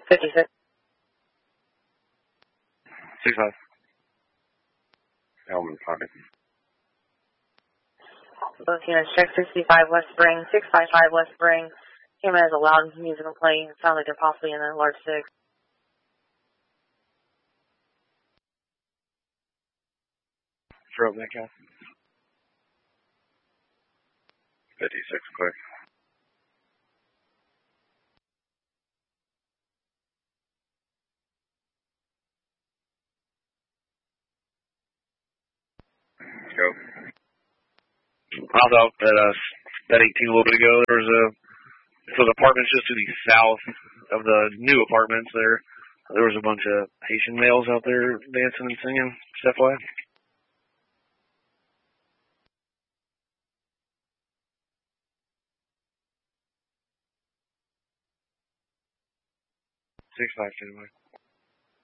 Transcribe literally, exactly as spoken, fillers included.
fifty-six. six five. Elman Park. Both units check sixty-five West Spring, six five five West Spring. Came in as a loud musical playing. It sounds like they're possibly in a large six. Drove that guy. fifty-six, quick. Let's go. I was out at uh, that eighteen a little bit ago. There was a so the apartments just to the south of the new apartments there. There was a bunch of Haitian males out there dancing and singing. Steph Way. Six five, anyway.